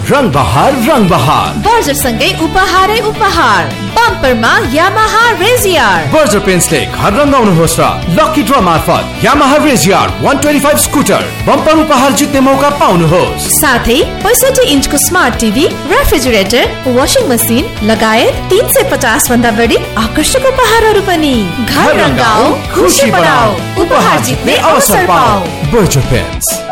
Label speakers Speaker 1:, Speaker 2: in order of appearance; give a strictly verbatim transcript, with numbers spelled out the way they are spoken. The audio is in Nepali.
Speaker 1: रङ बहार रङ बहार
Speaker 2: बर्जर सँगै उपहारै उपहार बम्परमा यामाहा रेजियर
Speaker 1: बर्जर पेन्ट्सले घर रङ्गाउनुहोस् र लकी ड्र मार्फत यामाहा रेजियर एक सय पच्चीस स्कुटर बम्पर उपहार जित्ने मौका पाउनुहोस्।
Speaker 2: साथै पैंसठी इन्चको smart TV, refrigerator, washing machine लगायत तीन सय पचास भन्दा बढी आकर्षक उपहारहरू पनि। घर रङ्गाऊ, खुसी बनाऊ, उपहार जित्ने अवसर पाऊ।
Speaker 1: Berger paints.